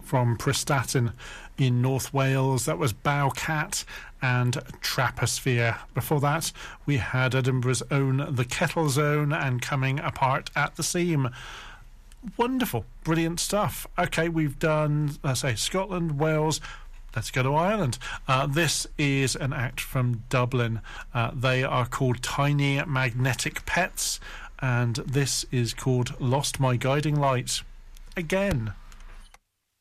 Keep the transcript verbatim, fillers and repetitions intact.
from Prestatyn in North Wales. That was Bowcat and Traposphere. Before that, we had Edinburgh's own The Kettle Zone and Coming Apart at the Seam. Wonderful, brilliant stuff. Okay, we've done, let's say, Scotland, Wales. Let's go to Ireland. Uh, this is an act from Dublin. Uh, they are called Tiny Magnetic Pets, and this is called Lost My Guiding Light. Again.